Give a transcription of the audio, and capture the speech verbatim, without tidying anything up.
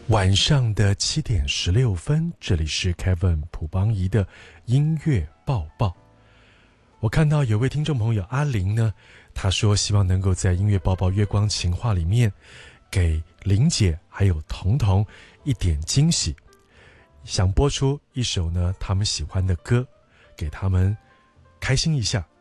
晚上的七点十六分，这里是 Kevin 朴邦仪的音乐报报。我看到有位听众朋友阿玲呢，她说希望能够在音乐报报月光情话里面给玲姐还有彤彤一点惊喜，想播出一首呢他们喜欢的歌，给他们开心一下。